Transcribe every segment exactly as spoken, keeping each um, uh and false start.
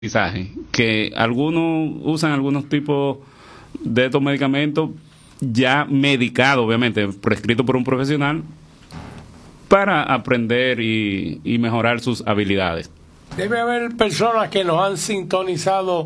que algunos usan algunos tipos de estos medicamentos ya medicados, obviamente, prescritos por un profesional, para aprender y, y mejorar sus habilidades. Debe haber personas que nos han sintonizado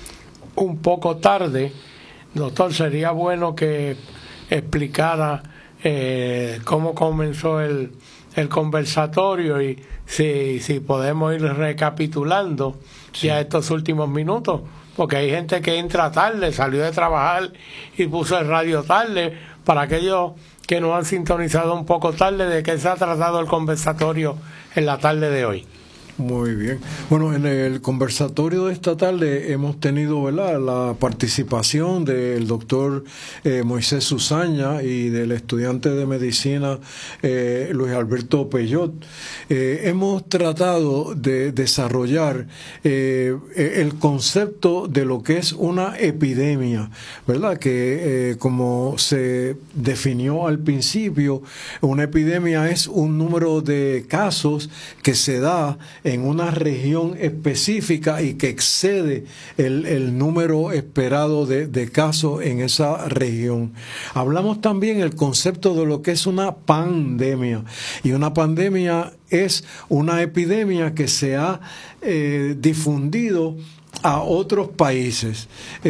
un poco tarde. Doctor, sería bueno que explicara eh, cómo comenzó el, el conversatorio y si, si podemos ir recapitulando sí. ya estos últimos minutos, porque hay gente que entra tarde, salió de trabajar y puso el radio tarde. Para aquellos que nos han sintonizado un poco tarde, ¿de qué se ha tratado el conversatorio en la tarde de hoy? Muy bien. Bueno, en el conversatorio de esta tarde hemos tenido, ¿verdad?, la participación del doctor eh, Moisés Susaña y del estudiante de medicina eh, Luis Alberto Peyot. Eh, hemos tratado de desarrollar eh, el concepto de lo que es una epidemia, ¿verdad? Que eh, como se definió al principio, una epidemia es un número de casos que se da en una región específica y que excede el, el número esperado de, de casos en esa región. Hablamos también el concepto de lo que es una pandemia, y una pandemia es una epidemia que se ha eh, difundido a otros países.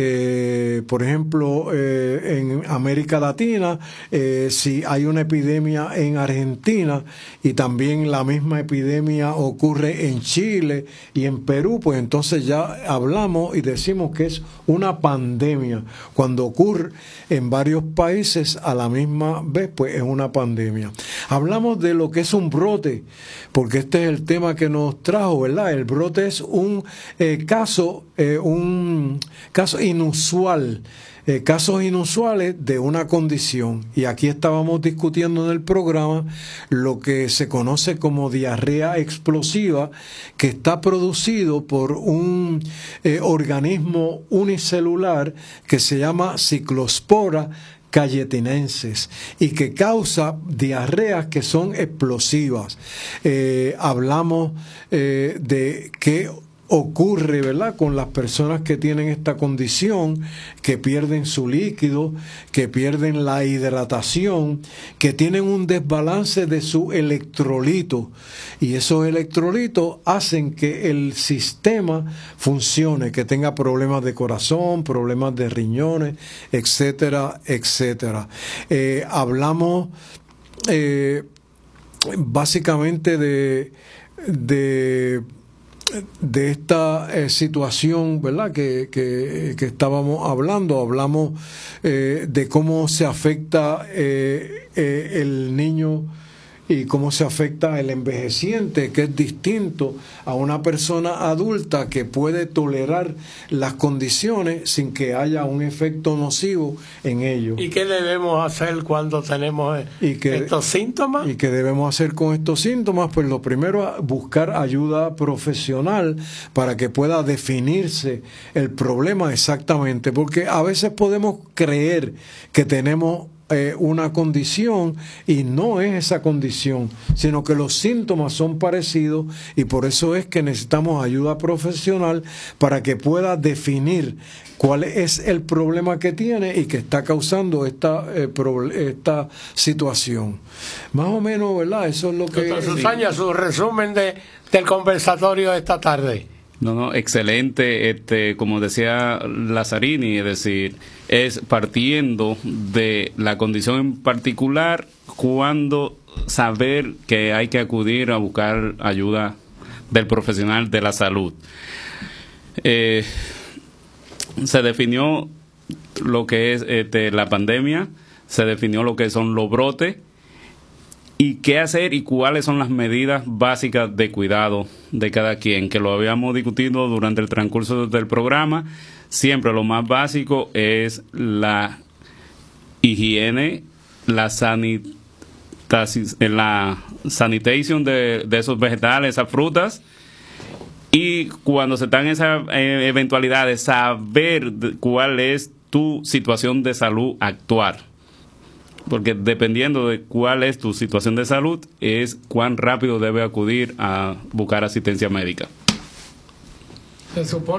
Eh, por ejemplo, eh, en América Latina, eh, si hay una epidemia en Argentina y también la misma epidemia ocurre en Chile y en Perú, pues entonces ya hablamos y decimos que es una pandemia. Cuando ocurre en varios países a la misma vez, pues es una pandemia. Hablamos de lo que es un brote, porque este es el tema que nos trajo, ¿verdad? El brote es un eh, caso Eh, un caso inusual, eh, casos inusuales de una condición. Y aquí estábamos discutiendo en el programa lo que se conoce como diarrea explosiva, que está producido por un eh, organismo unicelular que se llama Cyclospora cayetinenses y que causa diarreas que son explosivas. Eh, hablamos eh, de que ocurre, ¿verdad?, con las personas que tienen esta condición, que pierden su líquido, que pierden la hidratación, que tienen un desbalance de su electrolito, y esos electrolitos hacen que el sistema funcione, que tenga problemas de corazón, problemas de riñones, etcétera, etcétera. Eh, hablamos eh, básicamente de de de esta eh, situación, ¿verdad?, que, que, que estábamos hablando. Hablamos eh, de cómo se afecta eh, eh, el niño y cómo se afecta el envejeciente, que es distinto a una persona adulta que puede tolerar las condiciones sin que haya un efecto nocivo en ellos. ¿Y qué debemos hacer cuando tenemos y que, estos síntomas? ¿Y qué debemos hacer con estos síntomas? Pues lo primero es buscar ayuda profesional para que pueda definirse el problema exactamente, porque a veces podemos creer que tenemos Eh, una condición y no es esa condición, sino que los síntomas son parecidos, y por eso es que necesitamos ayuda profesional para que pueda definir cuál es el problema que tiene y que está causando esta eh, pro, esta situación. Más o menos, ¿verdad? Eso es lo que... Doctor Susaña, su resumen de, del conversatorio de esta tarde. No, no, excelente. Este, como decía Lazzarini, es decir, es partiendo de la condición en particular, cuando saber que hay que acudir a buscar ayuda del profesional de la salud. Eh, se definió lo que es este, la pandemia, se definió lo que son los brotes, y qué hacer y cuáles son las medidas básicas de cuidado de cada quien, que lo habíamos discutido durante el transcurso del programa. Siempre lo más básico es la higiene, la sanitación, la sanitation de, de esos vegetales, esas frutas, y cuando se están esas eh, eventualidades, saber cuál es tu situación de salud actual. Porque dependiendo de cuál es tu situación de salud, es cuán rápido debe acudir a buscar asistencia médica. Se supone